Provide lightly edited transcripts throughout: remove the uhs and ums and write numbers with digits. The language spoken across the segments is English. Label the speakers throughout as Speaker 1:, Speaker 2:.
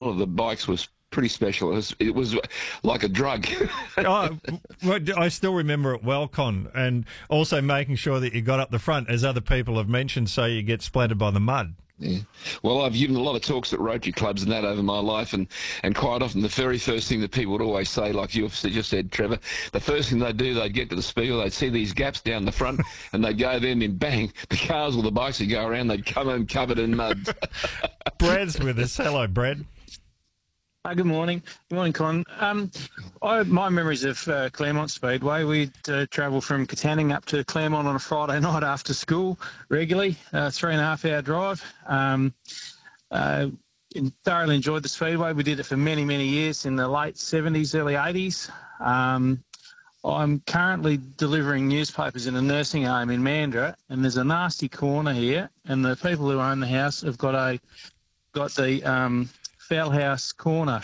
Speaker 1: of the bikes was pretty special. It was like a drug.
Speaker 2: Oh, well, I still remember it well, Con, and also making sure that you got up the front, as other people have mentioned, so you get splattered by the mud.
Speaker 1: Yeah. Well, I've given a lot of talks at Rotary clubs and that over my life, and quite often the very first thing that people would always say, like you just said, Trevor, the first thing they'd do, they'd get to the speedway, they'd see these gaps down the front, and they'd go there and then bang, the cars or the bikes would go around, they'd come home covered in mud.
Speaker 2: Brad's with us. Hello, Brad.
Speaker 3: Good morning. Good morning, Con. My memories of Claremont Speedway, we'd travel from Katanning up to Claremont on a Friday night after school regularly, 3.5 hour drive. Thoroughly enjoyed the Speedway. We did it for many, many years in the late 70s, early 80s. I'm currently delivering newspapers in a nursing home in Mandurah, and there's a nasty corner here, and the people who own the house have got the foul house corner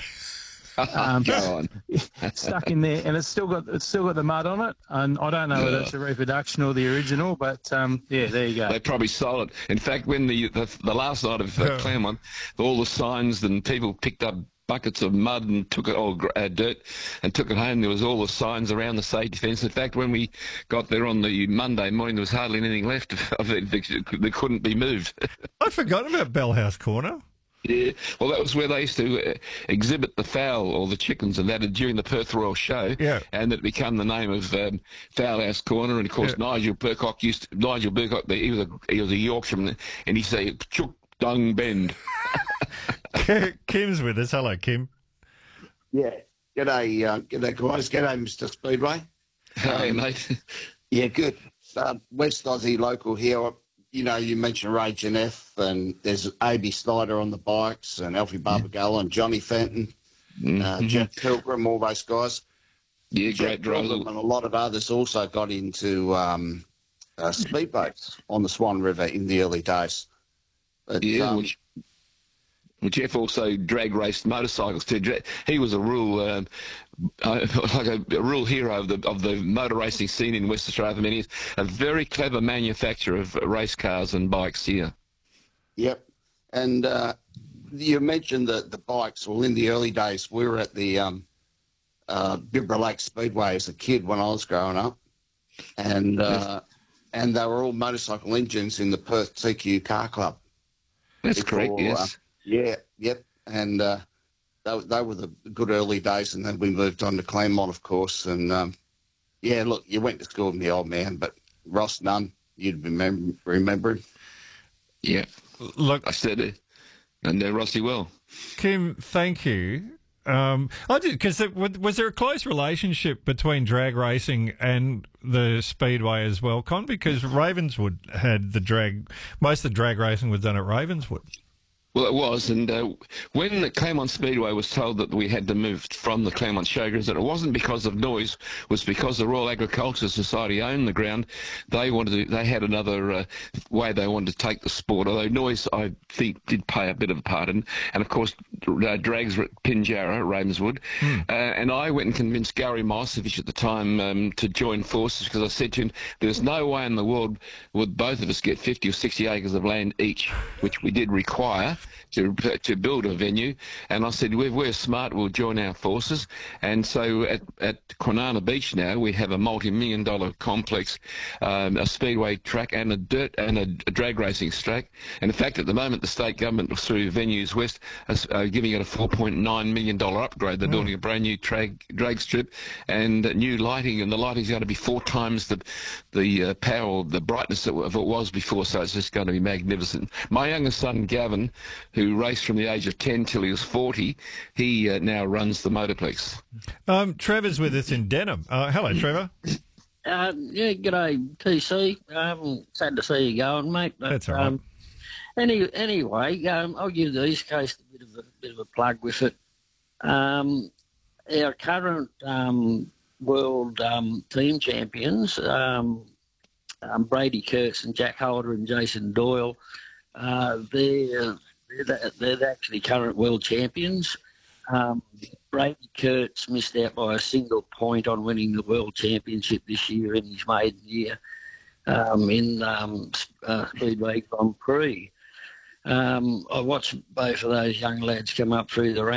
Speaker 1: Go on.
Speaker 3: stuck in there, and it's still got the mud on it. And I don't know whether it's a reproduction or the original, but yeah, there you go.
Speaker 1: They probably sold it. In fact, when the last night of Claremont, all the signs and people picked up buckets of mud and took it, or dirt, and took it home. There was all the signs around the safety fence. In fact, when we got there on the Monday morning, there was hardly anything left of it that couldn't be moved.
Speaker 2: I forgot about Bellhouse Corner.
Speaker 1: Yeah, well, that was where they used to exhibit the fowl or the chickens and that during the Perth Royal Show.
Speaker 2: Yeah. And
Speaker 1: it became the name of Fowl House Corner. And of course, yeah. Nigel Burcock, he was a Yorkshireman, and he said Chook Dung Bend.
Speaker 2: Kim's with us. Hello, Kim.
Speaker 4: Yeah. G'day, guys. G'day, Mr. Speedway.
Speaker 1: Hey, mate.
Speaker 4: Yeah, good. West Aussie local here. You know, you mentioned Ray Jeff, and there's A.B. Snyder on the bikes, and Alfie Barbagallo and Johnny Fenton, Jeff Pilgrim, all those guys.
Speaker 1: Yeah, great drivers.
Speaker 4: And a lot of others also got into speedboats on the Swan River in the early days. But,
Speaker 1: yeah, Jeff also drag raced motorcycles too. He was a real, like a real hero of the motor racing scene in West Australia for many years. A very clever manufacturer of race cars and bikes here.
Speaker 4: Yep, and you mentioned the bikes. Well, in the early days, we were at the Bibra Lake Speedway as a kid when I was growing up, and they were all motorcycle engines in the Perth TQ Car Club.
Speaker 1: That's correct. Yes.
Speaker 4: Yeah, yep, and they were the good early days, and then we moved on to Claremont, of course, and yeah, look, you went to school with me, old man, but Ross Nunn, you'd remembered.
Speaker 1: Yeah,
Speaker 2: look,
Speaker 1: I said it, and Rossi well.
Speaker 2: Kim, thank you. I did, because was there a close relationship between drag racing and the Speedway as well, Con? Because Ravenswood had most of the drag racing was done at Ravenswood.
Speaker 1: Well, it was, and when the Claremont Speedway was told that we had to move from the Claremont Showgrounds, that it wasn't because of noise, it was because the Royal Agricultural Society owned the ground. They had another way they wanted to take the sport, although noise, I think, did play a bit of a part in. And, of course, drags were at Pinjarra, Ravenswood. And I went and convinced Gary Mosevich at the time to join forces, because I said to him, there's no way in the world would both of us get 50 or 60 acres of land each, which we did require to build a venue. And I said, we're smart, we'll join our forces. And so at Kwinana Beach now, we have a multi-million-dollar complex, a speedway track and a drag racing track. And in fact, at the moment, the state government through Venues West are giving it a $4.9 million upgrade. They're building a brand new drag strip and new lighting, and the lighting's going to be 4 times the power or the brightness of it was before, so it's just going to be magnificent. My youngest son, Gavin, who raced from the age of 10 till he was 40, he now runs the Motorplex.
Speaker 2: Trevor's with us in Denham. Hello, Trevor.
Speaker 5: Yeah, g'day, TC. Sad to see you going, mate. But,
Speaker 2: that's all right.
Speaker 5: Anyway, I'll give the East Coast a bit of a plug with it. Our current world team champions, Brady Kurtz and Jack Holder and Jason Doyle, they're actually current world champions. Brady Kurtz missed out by a single point on winning the world championship this year in his maiden year in Speedway Grand Prix. I watched both of those young lads come up through the ranks.